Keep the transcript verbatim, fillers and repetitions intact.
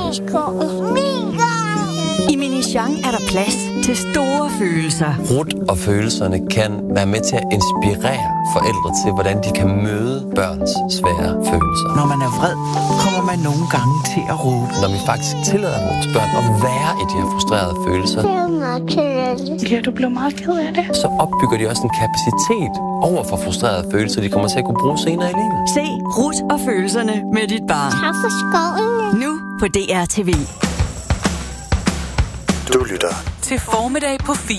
skoven. I Minichang er der plads til store følelser. Ruth og følelserne kan være med til at inspirere forældre til, hvordan de kan møde børns svære følelser. Når man er vred, kommer man nogle gange til at råbe. Når vi faktisk tillader vores børn at være i de her frustrerede følelser, Ja, du blev meget ked af det. så opbygger de også en kapacitet over for frustrerede følelser, de kommer til at kunne bruge senere i livet. Se Ruth og følelserne med dit barn. Tak for skoven. Nu på D R T V. Du lytter til Formiddag på fire.